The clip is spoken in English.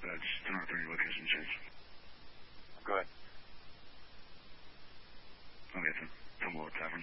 Just turn on 30 location change. Go ahead. Okay, so we'll tap